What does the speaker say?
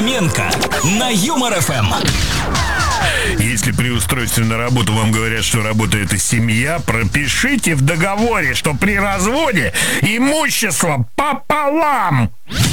Фоменко на Юмор ФМ. Если при устройстве на работу вам говорят, что работа — это семья, пропишите в договоре, что при разводе имущество пополам.